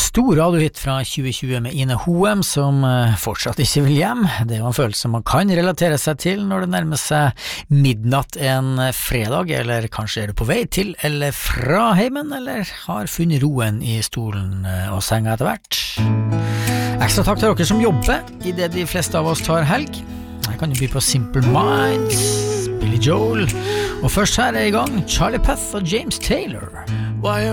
stor radiohit fra 2020 med Ine Hoem som fortsatt ikke vil hjem. Det er jo en følelse man kan relatere seg til når det nærmer seg midnatt en fredag, eller kanskje er du på vei til eller fra heimen, eller har funnet roen i stolen og senga etter hvert. Ekstra takk til dere som jobber i det de fleste av oss tar helg. Jeg kan jo by på Simple Minds, Billy Joel, og først her er i gang Charlie Puth og James Taylor.